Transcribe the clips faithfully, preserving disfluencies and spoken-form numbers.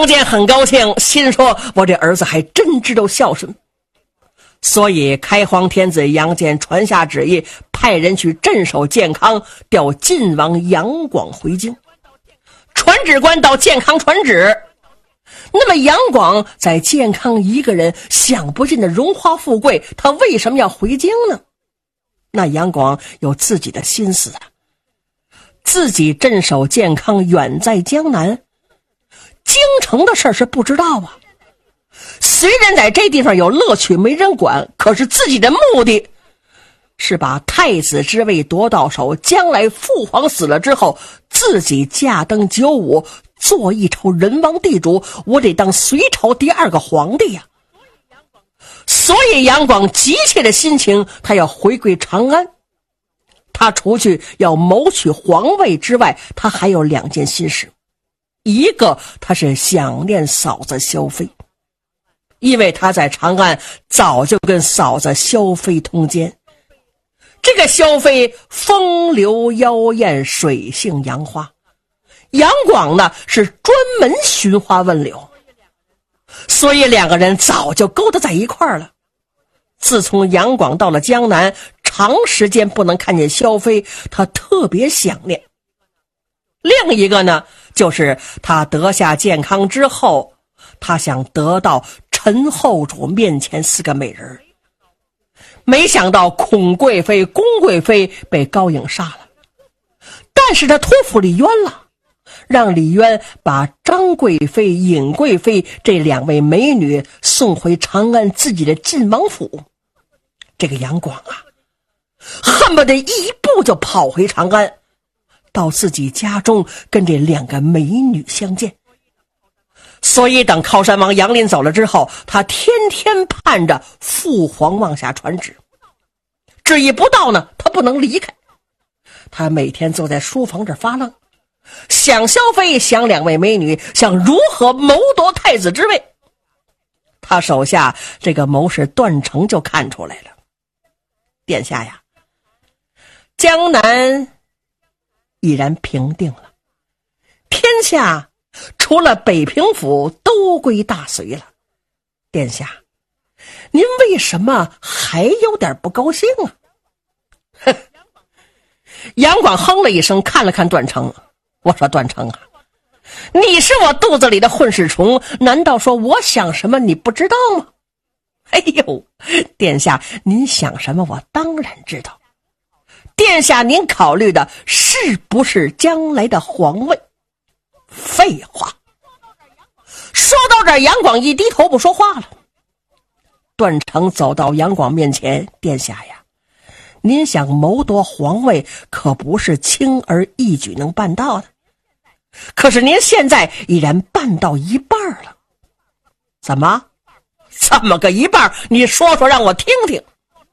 杨坚很高兴，心说我这儿子还真知道孝顺。所以开皇天子杨坚传下旨意，派人去镇守建康，调晋王杨广回京。传旨官到建康传旨，那么杨广在建康一个人享不尽的荣华富贵，他为什么要回京呢？那杨广有自己的心思啊，自己镇守建康远在江南，京城的事是不知道啊。虽然在这地方有乐趣没人管，可是自己的目的是把太子之位夺到手，将来父皇死了之后，自己驾登九五，做一朝人王地主，我得当隋朝第二个皇帝呀。所以杨广急切的心情，他要回归长安。他除去要谋取皇位之外，他还有两件心事。一个，他是想念嫂子萧妃，因为他在长安早就跟嫂子萧妃通奸。这个萧妃风流妖艳，水性杨花，杨广呢是专门寻花问柳，所以两个人早就勾搭在一块儿了。自从杨广到了江南，长时间不能看见萧妃，他特别想念。另一个呢，就是他得下建康之后，他想得到陈后主面前四个美人，没想到孔贵妃、宫贵妃被高颖杀了，但是他托付李渊了，让李渊把张贵妃、尹贵妃这两位美女送回长安自己的晋王府。这个杨广啊，恨不得一步就跑回长安，到自己家中跟这两个美女相见。所以等靠山王杨林走了之后，他天天盼着父皇往下传旨，旨意不到呢，他不能离开。他每天坐在书房这发愣，想萧妃，想两位美女，想如何谋夺太子之位。他手下这个谋士段成就看出来了，殿下呀，江南已然平定了，天下除了北平府都归大隋了。殿下，您为什么还有点不高兴啊？哼！杨广哼了一声，看了看段成，我说段成啊，你是我肚子里的混世虫，难道说我想什么你不知道吗？哎呦，殿下您想什么我当然知道。殿下您考虑的是不是将来的皇位？废话。说到这儿，杨广一低头不说话了。段成走到杨广面前，殿下呀，您想谋夺皇位可不是轻而易举能办到的，可是您现在已然办到一半了。怎么这么个一半？你说说让我听听。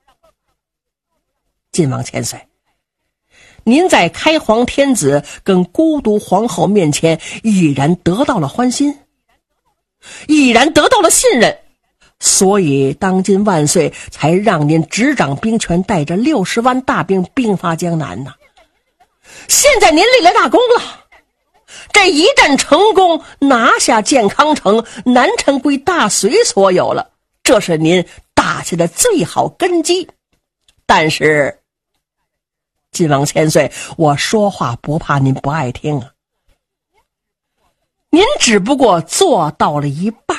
晋王千岁，您在开皇天子跟孤独皇后面前已然得到了欢心，已然得到了信任，所以当今万岁才让您执掌兵权，带着六十万大兵兵发江南呢。现在您立了大功了，这一战成功，拿下建康城，南城归大隋所有了，这是您打下的最好根基。但是晋王千岁，我说话不怕您不爱听啊，您只不过做到了一半，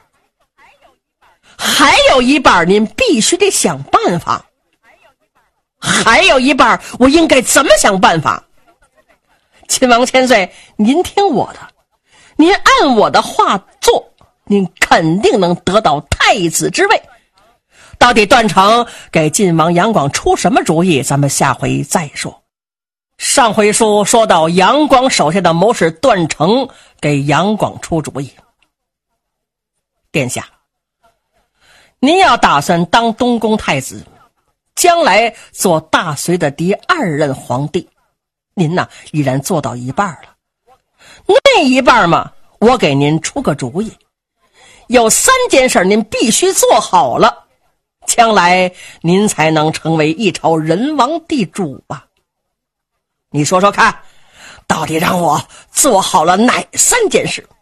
还有一半您必须得想办法。还有一半我应该怎么想办法？晋王千岁，您听我的，您按我的话做，您肯定能得到太子之位。到底段成给晋王杨广出什么主意，咱们下回再说。上回书说到杨广手下的谋士段成给杨广出主意，殿下，您要打算当东宫太子，将来做大隋的第二任皇帝，您呢依然做到一半了。那一半嘛，我给您出个主意，有三件事您必须做好了，将来您才能成为一朝人王地主啊。你说说看，到底让我做好了哪三件事？